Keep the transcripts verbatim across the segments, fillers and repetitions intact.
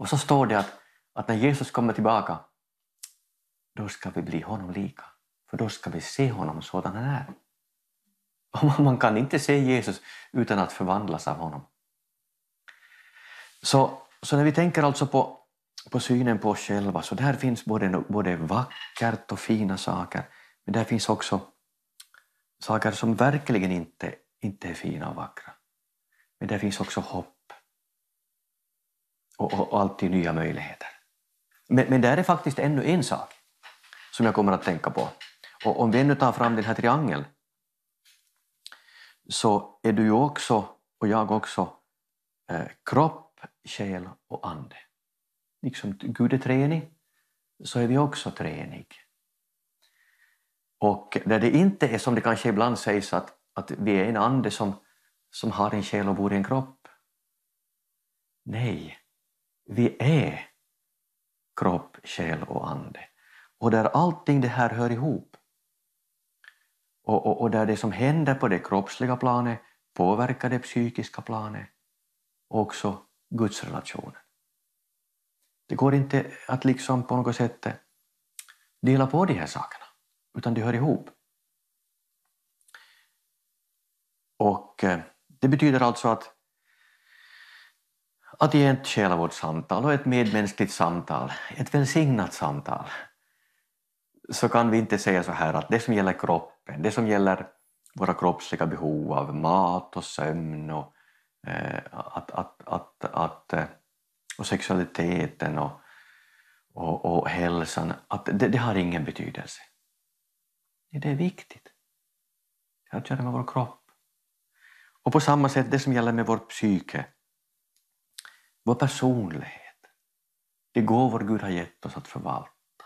Och så står det att, att när Jesus kommer tillbaka, då ska vi bli honom lika. För då ska vi se honom sådan han är. Och man kan inte se Jesus utan att förvandlas av honom. Så, så när vi tänker alltså på, på synen på oss själva, så där finns både, både vackert och fina saker. Men där finns också saker som verkligen inte, inte är fina och vackra. Men där finns också hopp. Och, och, och alltid nya möjligheter. Men, men där är faktiskt ännu en sak som jag kommer att tänka på. Och om vi ännu tar fram den här triangeln, så är du ju också, och jag också, eh, kropp, själ och ande. Liksom Gud är treenig, så är vi också treenig. Och där det inte är som det kanske ibland sägs att, att vi är en ande som, som har en själ och bor i en kropp. Nej, vi är kropp, själ och ande. Och där allting det här hör ihop. Och, och, och där det som händer på det kroppsliga planet påverkar det psykiska planet. Och också Guds relationen. Det går inte att liksom på något sätt dela på de här sakerna. Utan det hör ihop. Och det betyder alltså att att i ett själavårdssamtal och ett medmänskligt samtal, ett välsignat samtal, så kan vi inte säga så här att det som gäller kroppen, det som gäller våra kroppsliga behov av mat och sömn och, eh, att, att, att, att, eh, och sexualiteten och, och, och hälsan, att det, det har ingen betydelse. Det är viktigt. Det har att göra med vår kropp. Och på samma sätt det som gäller med vårt psyke, vår personlighet, det gåvor Gud har gett oss att förvalta.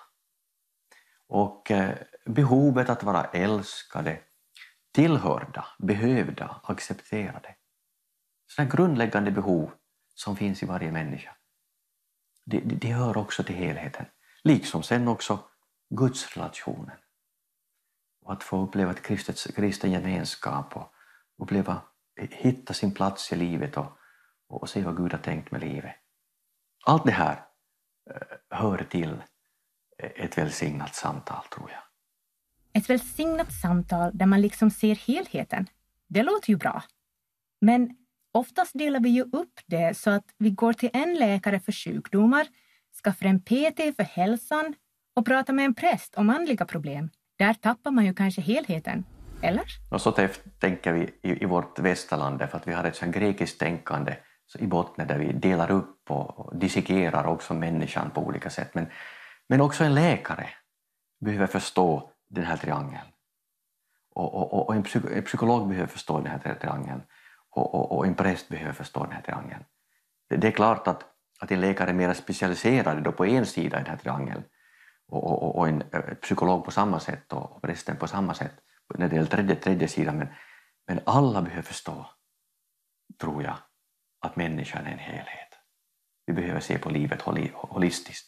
Och eh, behovet att vara älskade, tillhörda, behövda, accepterade. Sådana grundläggande behov som finns i varje människa. Det, det, det hör också till helheten. Liksom sen också Guds relationen. Och att få uppleva ett kristet, kristen gemenskap och uppleva, hitta sin plats i livet och, och se vad Gud har tänkt med livet. Allt det här eh, hör till ett välsignat samtal, tror jag. Ett välsignat samtal där man liksom ser helheten. Det låter ju bra. Men oftast delar vi ju upp det så att vi går till en läkare för sjukdomar, skaffar en P T för hälsan och pratar med en präst om andliga problem. Där tappar man ju kanske helheten, eller? Och så tänker vi i, i vårt västerland, för att vi har ett sånt grekiskt tänkande så i botten där vi delar upp och dissekerar också människan på olika sätt. Men Men också en läkare behöver förstå den här triangeln. Och, och, och en, psyk- en psykolog behöver förstå den här triangeln. Och, och, och en präst behöver förstå den här triangeln. Det, det är klart att, att en läkare är mer specialiserad då på en sida i den här triangeln. Och, och, och en psykolog på samma sätt och prästen på samma sätt. När det gäller tredje, tredje sidan. Men, men alla behöver förstå, tror jag, att människan är en helhet. Vi behöver se på livet holi, holistiskt.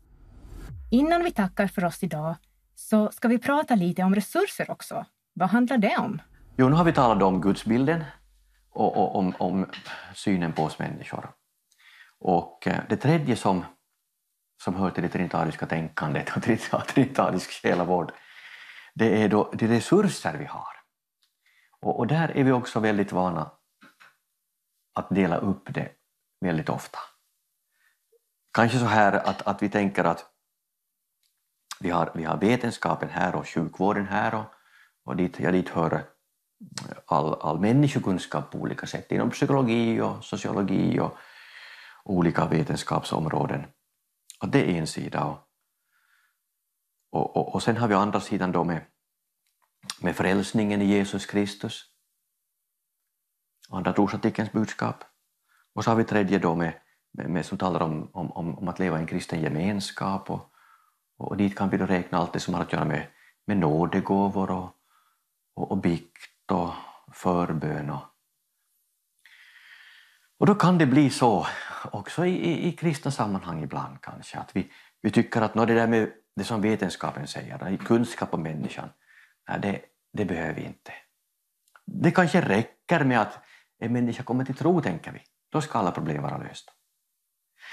Innan vi tackar för oss idag så ska vi prata lite om resurser också. Vad handlar det om? Jo, nu har vi talat om gudsbilden och, och om, om synen på oss människor. Och det tredje som, som hör till det trinitariska tänkandet och trinitarisk själavård, det är då de resurser vi har. Och, och där är vi också väldigt vana att dela upp det väldigt ofta. Kanske så här att, att vi tänker att Vi har, vi har vetenskapen här och sjukvården här och, och dit, ja, dit hör all, all människokunskap på olika sätt inom psykologi och sociologi och, och olika vetenskapsområden. Och det är en sida. Och, och, och, och sen har vi andra sidan då med, med frälsningen i Jesus Kristus. Andra trosartikelns budskap. Och så har vi tredje då med, med, med som talar om, om, om att leva i en kristen gemenskap och Och dit kan vi då räkna allt det som har att göra med, med nådegåvor och, och, och bikt och förbön. Och, och då kan det bli så också i, i, i kristna sammanhang ibland kanske att vi, vi tycker att det där med det som vetenskapen säger, kunskap om människan, nej, det, det behöver vi inte. Det kanske räcker med att en människa kommer till tro, tänker vi. Då ska alla problem vara lösta.